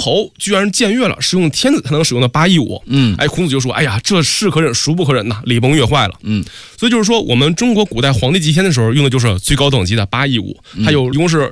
侯居然僭越了，是用天子才能使用的8亿5。孔子就说：“哎呀，这是可忍，孰不可忍呐！”礼崩乐坏了。所以就是说，我们中国古代皇帝祭天的时候用的就是最高等级的8亿5，它一共是